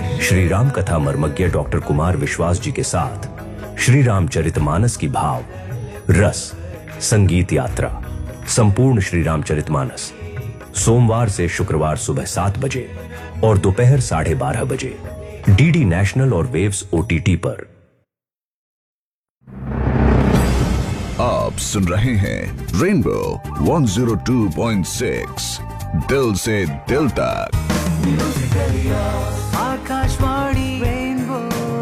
श्री राम कथा मर्मज्ञ डॉक्टर कुमार विश्वास जी के साथ श्री रामचरितमानस की भाव रस संगीत यात्रा संपूर्ण श्री रामचरितमानस सोमवार से शुक्रवार सुबह 7 बजे और दोपहर 12:30 बजे डीडी नेशनल और वेव्स ओटीटी पर। आप सुन रहे हैं रेनबो 102.6 दिल से दिल तक। आकाशवाणी रेनबो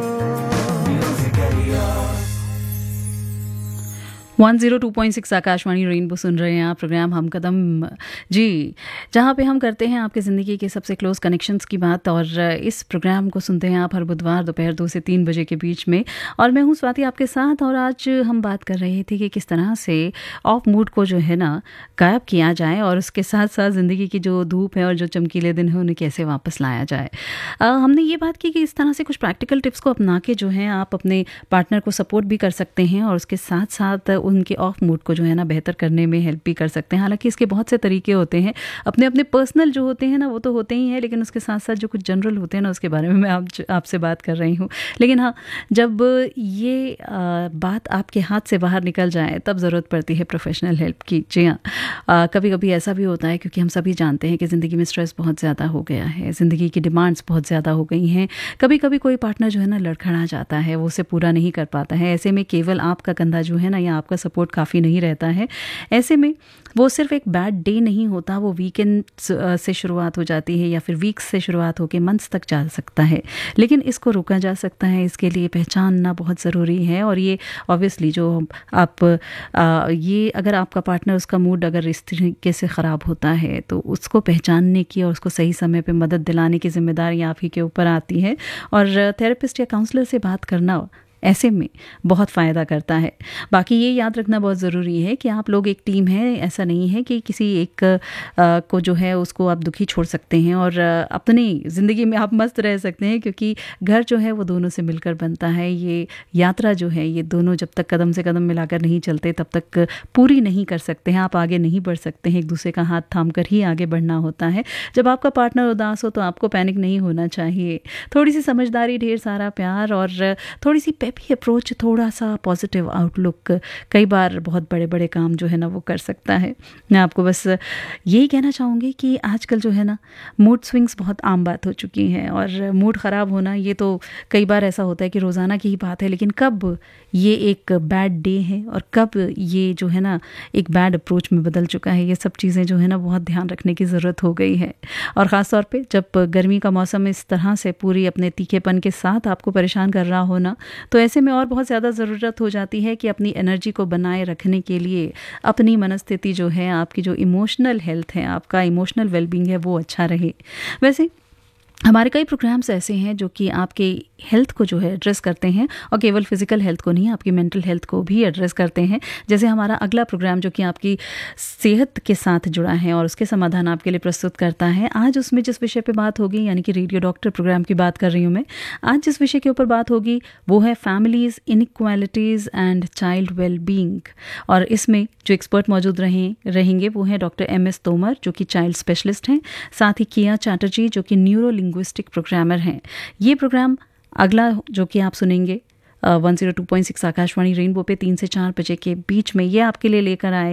102.6 आकाशवाणी रेनबो सुन रहे हैं आप। प्रोग्राम हम कदम जी, जहाँ पे हम करते हैं आपके ज़िंदगी के सबसे क्लोज कनेक्शंस की बात। और इस प्रोग्राम को सुनते हैं आप हर बुधवार दोपहर 2 से 3 बजे के बीच में। और मैं हूँ स्वाति आपके साथ। और आज हम बात कर रहे थे कि किस तरह से ऑफ मूड को जो है ना गायब किया जाए और उसके साथ साथ ज़िंदगी की जो धूप है और जो चमकीले दिन हैं उन्हें कैसे वापस लाया जाए। हमने ये बात की कि इस तरह से कुछ प्रैक्टिकल टिप्स को अपना के जो है आप अपने पार्टनर को सपोर्ट भी कर सकते हैं और उसके साथ साथ उनके ऑफ मूड को जो है ना बेहतर करने में हेल्प भी कर सकते हैं। हालांकि इसके बहुत से तरीके होते हैं, अपने अपने पर्सनल जो होते हैं ना वो तो होते ही हैं, लेकिन उसके साथ साथ जो कुछ जनरल होते हैं ना उसके बारे में मैं आपसे बात कर रही हूँ। लेकिन हाँ, जब ये बात आपके हाथ से बाहर निकल जाए तब ज़रूरत पड़ती है प्रोफेशनल हेल्प की। जी हाँ, कभी कभी ऐसा भी होता है क्योंकि हम सभी जानते हैं कि ज़िंदगी में स्ट्रेस बहुत ज़्यादा हो गया है, ज़िंदगी की डिमांड्स बहुत ज़्यादा हो गई हैं। कभी कभी कोई पार्टनर जो है ना लड़खड़ा जाता है, वो उसे पूरा नहीं कर पाता है। ऐसे में केवल आपका कंधा जो है ना या आपका सपोर्ट काफ़ी नहीं रहता है। ऐसे में वो सिर्फ एक बैड डे नहीं होता, वो वीकेंड से शुरुआत हो जाती है या फिर वीक्स से शुरुआत होकर मंथ्स तक जा सकता है। लेकिन इसको रोका जा सकता है, इसके लिए पहचानना बहुत ज़रूरी है। और ये ऑब्वियसली जो आप ये अगर आपका पार्टनर उसका मूड अगर इस तरीके से ख़राब होता है तो उसको पहचानने की और उसको सही समय पे मदद दिलाने की जिम्मेदारी आप ही के ऊपर आती है। और थेरेपिस्ट या काउंसलर से बात करना ऐसे में बहुत फ़ायदा करता है। बाकी ये याद रखना बहुत ज़रूरी है कि आप लोग एक टीम है। ऐसा नहीं है कि किसी एक को जो है उसको आप दुखी छोड़ सकते हैं और अपनी ज़िंदगी में आप मस्त रह सकते हैं, क्योंकि घर जो है वो दोनों से मिलकर बनता है। ये यात्रा जो है ये दोनों जब तक कदम से कदम मिलाकर नहीं चलते तब तक पूरी नहीं कर सकते हैं। आप आगे नहीं बढ़ सकते हैं, एक दूसरे का हाथ थाम कर ही आगे बढ़ना होता है। जब आपका पार्टनर उदास हो तो आपको पैनिक नहीं होना चाहिए। थोड़ी सी समझदारी, ढेर सारा प्यार और थोड़ी सी भी अप्रोच, थोड़ा सा पॉजिटिव आउटलुक कई बार बहुत बड़े बड़े काम जो है ना वो कर सकता है। मैं आपको बस यही कहना चाहूँगी कि आजकल जो है ना मूड स्विंग्स बहुत आम बात हो चुकी हैं और मूड ख़राब होना ये तो कई बार ऐसा होता है कि रोज़ाना की ही बात है। लेकिन कब ये एक बैड डे है और कब ये जो है ना एक बैड अप्रोच में बदल चुका है, ये सब चीज़ें जो है ना बहुत ध्यान रखने की ज़रूरत हो गई है। और ख़ास तौर पे जब गर्मी का मौसम इस तरह से पूरी अपने तीखेपन के साथ आपको परेशान कर रहा हो ना, तो ऐसे में और बहुत ज़्यादा ज़रूरत हो जाती है कि अपनी एनर्जी को बनाए रखने के लिए अपनी मनस्थिति जो है, आपकी जो इमोशनल हेल्थ है, आपका इमोशनल वेलबींग है वो अच्छा रहे। वैसे हमारे कई प्रोग्राम्स ऐसे हैं जो कि आपके हेल्थ को जो है एड्रेस करते हैं और केवल फिजिकल हेल्थ को नहीं, आपकी मेंटल हेल्थ को भी एड्रेस करते हैं। जैसे हमारा अगला प्रोग्राम जो कि आपकी सेहत के साथ जुड़ा है और उसके समाधान आपके लिए प्रस्तुत करता है। आज उसमें जिस विषय पे बात होगी, यानी कि रेडियो डॉक्टर प्रोग्राम की बात कर रही हूँ मैं, आज जिस विषय के ऊपर बात होगी वो है families, inequalities and child wellbeing. और इसमें जो एक्सपर्ट मौजूद रहेंगे वो हैं डॉक्टर MS तोमर जो कि चाइल्ड स्पेशलिस्ट हैं, साथ ही किया चैटर्जी जो कि न्यूरो लिंग्विस्टिक प्रोग्रामर हैं। ये प्रोग्राम अगला जो कि आप सुनेंगे 102.6 आकाशवाणी रेनबो पे 3 से 4 बजे के बीच में, ये आपके लिए लेकर आए